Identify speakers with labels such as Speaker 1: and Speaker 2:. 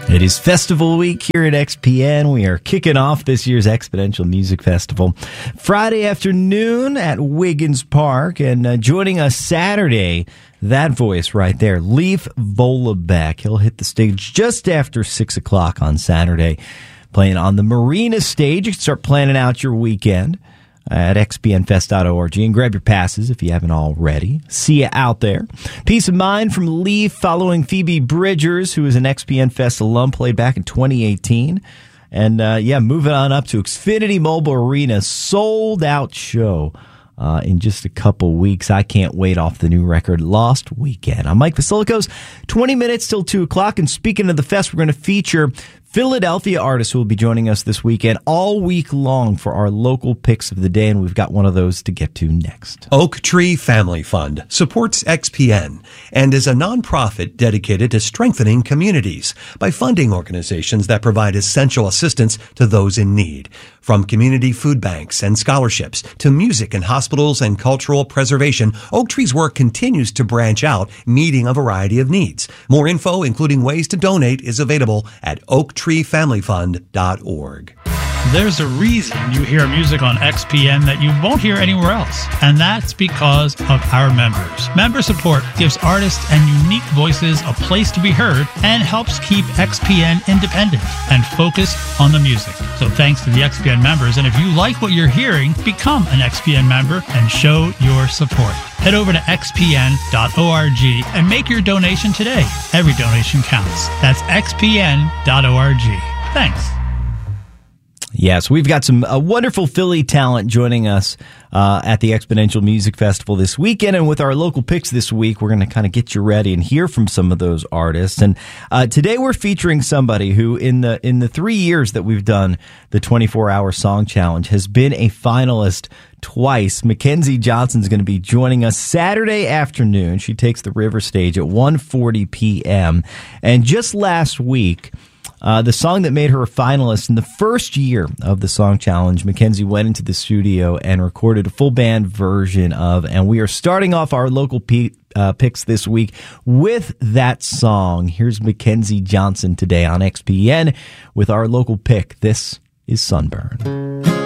Speaker 1: It is Festival Week here at XPN. We are kicking off this year's Exponential Music Festival Friday afternoon at Wiggins Park. And joining us Saturday, that voice right there, Leif Vollebeck. He'll hit the stage just after 6 o'clock on Saturday, playing on the Marina stage. You can start planning out your weekend at xpnfest.org and grab your passes if you haven't already. See you out there. Peace of mind from Leif following Phoebe Bridgers, who is an XPN Fest alum, played back in 2018. And moving on up to Xfinity Mobile Arena, sold out show in just a couple weeks. I can't wait off the new record, Lost Weekend. I'm Mike Vasilikos, 20 minutes till 2 o'clock. And speaking of the fest, we're going to feature Philadelphia artists who will be joining us this weekend all week long for our local picks of the day, and we've got one of those to get to next.
Speaker 2: Oak Tree Family Fund supports XPN and is a nonprofit dedicated to strengthening communities by funding organizations that provide essential assistance to those in need. From community food banks and scholarships to music in hospitals and cultural preservation, Oak Tree's work continues to branch out, meeting a variety of needs. More info, including ways to donate, is available at oaktreefamilyfund.org.
Speaker 3: There's a reason you hear music on XPN that you won't hear anywhere else, and that's because of our members. Member support gives artists and unique voices a place to be heard and helps keep XPN independent and focused on the music. So thanks to the XPN members, and if you like what you're hearing, become an XPN member and show your support. Head over to xpn.org and make your donation today. Every donation counts. That's xpn.org. Thanks.
Speaker 1: Yes, we've got some wonderful Philly talent joining us at the Exponential Music Festival this weekend. And with our local picks this week, we're going to kind of get you ready and hear from some of those artists. And today we're featuring somebody who in the 3 years that we've done the 24-hour song challenge has been a finalist twice. Mackenzie Johnson's going to be joining us Saturday afternoon. She takes the River Stage at 1:40 p.m. And just last week, the song that made her a finalist in the first year of the song challenge, Mackenzie went into the studio and recorded a full band version of, and we are starting off our local picks this week with that song. Here's Mackenzie Johnson today on XPN with our local pick. This is Sunburn.